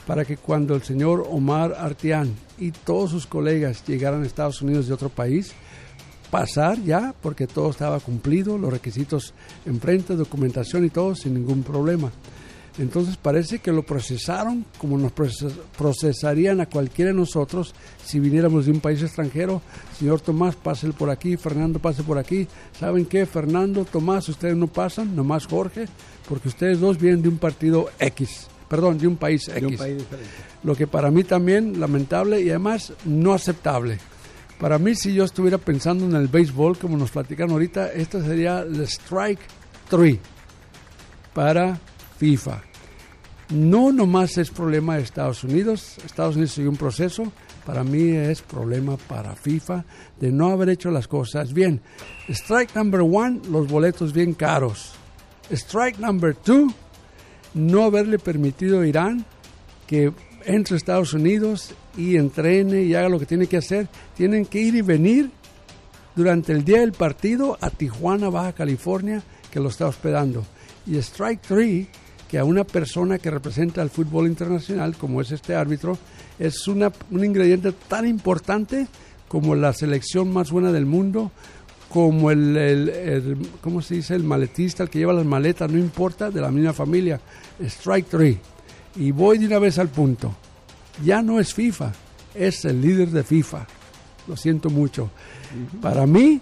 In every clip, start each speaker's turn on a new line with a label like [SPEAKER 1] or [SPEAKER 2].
[SPEAKER 1] para que cuando el señor Omar Arteaga y todos sus colegas llegaran a Estados Unidos de otro país, pasar ya, porque todo estaba cumplido, los requisitos enfrente, documentación y todo, sin ningún problema. Entonces parece que lo procesaron como nos procesarían a cualquiera de nosotros si viniéramos de un país extranjero. Señor Tomás, pase por aquí, Fernando, pase por aquí. ¿Saben qué? Fernando, Tomás, ustedes no pasan, nomás Jorge, porque ustedes dos vienen de un partido X, perdón, de un país X. De un país diferente. Lo que para mí también lamentable y además no aceptable. Para mí, si yo estuviera pensando en el béisbol, como nos platican ahorita, este sería el Strike 3 para FIFA. No nomás es problema de Estados Unidos sigue un proceso, para mí es problema para FIFA de no haber hecho las cosas bien. Strike number 1, los boletos bien caros. Strike number 2, no haberle permitido a Irán que entre a Estados Unidos y entrene y haga lo que tiene que hacer. Tienen que ir y venir durante el día del partido a Tijuana, Baja California, que lo está hospedando. Y Strike 3, que a una persona que representa al fútbol internacional, como es este árbitro, es un ingrediente tan importante como la selección más buena del mundo, como ¿cómo se dice? El maletista, el que lleva las maletas, no importa, de la misma familia. Strike 3. Y voy de una vez al punto. Ya no es FIFA, es el líder de FIFA. Lo siento mucho. Para mí,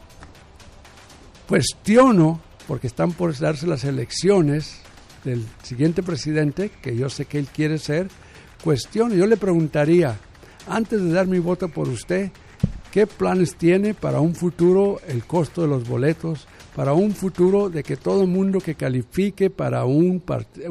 [SPEAKER 1] cuestiono, porque están por darse las elecciones del siguiente presidente, que yo sé que él quiere ser, cuestiono, yo le preguntaría, antes de dar mi voto por usted, ¿qué planes tiene para un futuro, el costo de los boletos, para un futuro de que todo el mundo que califique para un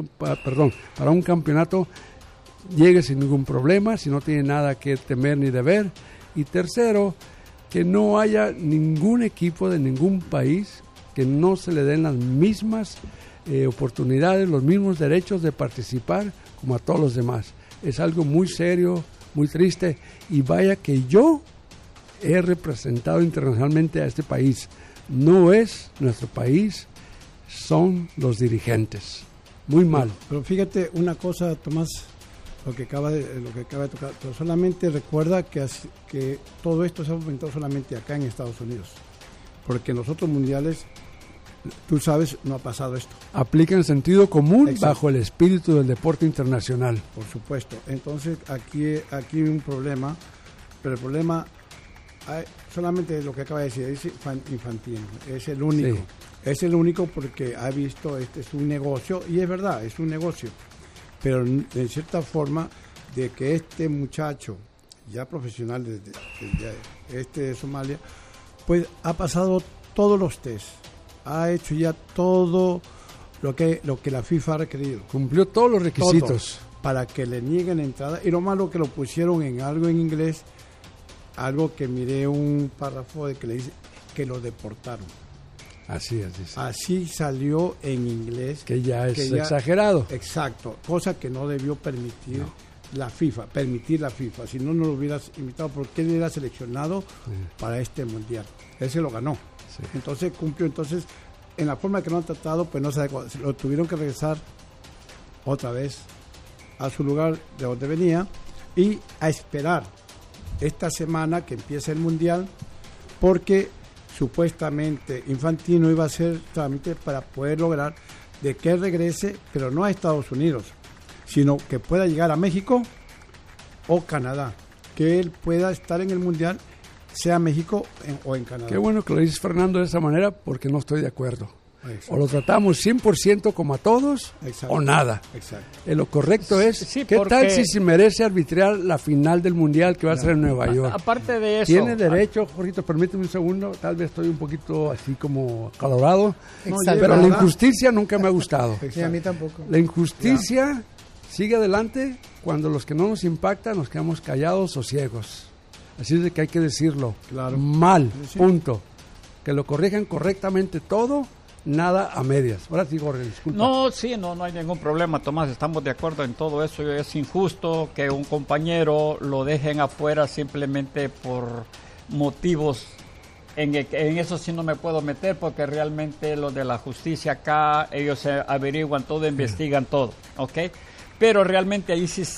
[SPEAKER 1] campeonato llegue sin ningún problema, si no tiene nada que temer ni deber? Y tercero, que no haya ningún equipo de ningún país que no se le den las mismas oportunidades, los mismos derechos de participar como a todos los demás. Es algo muy serio, muy triste, y vaya que yo he representado internacionalmente a este país. No es nuestro país, son los dirigentes. Muy mal.
[SPEAKER 2] Pero fíjate una cosa, Tomás, lo que acaba de tocar, pero solamente recuerda que todo esto se ha aumentado solamente acá en Estados Unidos, porque en los otros mundiales, tú sabes, no ha pasado esto.
[SPEAKER 1] Aplica el sentido común. Exacto. Bajo el espíritu del deporte internacional.
[SPEAKER 2] Por supuesto. Entonces aquí hay un problema, pero el problema solamente lo que acaba de decir, es Infantino, es el único. Sí. Es el único porque ha visto, este es un negocio, y es verdad, es un negocio, pero de cierta forma, de que este muchacho, ya profesional de Somalia, pues ha pasado todos los test, ha hecho ya todo lo que la FIFA ha requerido.
[SPEAKER 1] Cumplió todos los requisitos.
[SPEAKER 2] Todo, para que le nieguen entrada, y lo malo que lo pusieron en algo en inglés, algo que miré un párrafo de que le dice que lo deportaron.
[SPEAKER 1] Así es.
[SPEAKER 2] Así salió en inglés.
[SPEAKER 1] Que ya es exagerado.
[SPEAKER 2] Exacto, cosa que no debió permitir la FIFA, si no lo hubieras invitado, porque él era seleccionado para este mundial. Ese lo ganó. Sí. Entonces cumplió. Entonces, en la forma que lo han tratado, pues no se adecuó. Lo tuvieron que regresar otra vez a su lugar de donde venía y a esperar esta semana que empieza el mundial, porque supuestamente Infantino iba a hacer trámite para poder lograr de que él regrese, pero no a Estados Unidos, sino que pueda llegar a México o Canadá, que él pueda estar en el mundial, sea México o en Canadá.
[SPEAKER 1] Qué bueno que lo dices, Fernando, de esa manera, porque no estoy de acuerdo. Exacto. O lo tratamos 100% como a todos. Exacto. O nada.
[SPEAKER 2] Exacto.
[SPEAKER 1] Lo correcto es, ¿qué tal si se merece arbitrar la final del mundial que va a ser en Nueva York?
[SPEAKER 3] Aparte de eso,
[SPEAKER 1] tiene derecho, Jorgito, permíteme un segundo, tal vez estoy un poquito así como calorado, pero la injusticia nunca me ha gustado.
[SPEAKER 2] Sí, a mí tampoco.
[SPEAKER 1] La injusticia sigue adelante cuando los que no nos impactan nos quedamos callados o ciegos. Así es de que hay que decirlo.
[SPEAKER 2] Claro.
[SPEAKER 1] Mal, punto. Que lo corrijan correctamente todo. Nada a medias. Ahora sí, Jorge, disculpa.
[SPEAKER 3] No hay ningún problema, Tomás, estamos de acuerdo en todo eso. Es injusto que un compañero lo dejen afuera simplemente por motivos. En eso sí no me puedo meter, porque realmente lo de la justicia acá, ellos averiguan todo, investigan todo, ¿ok? Pero realmente ahí sí